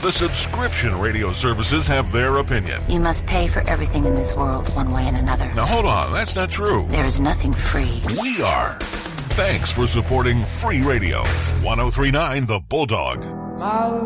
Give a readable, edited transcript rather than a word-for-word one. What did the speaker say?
The subscription radio services have their opinion. You must pay for everything in this world, one way and another. Now hold on, that's not true. There is nothing free. We are. Thanks for supporting Free Radio. 103.9 The Bulldog.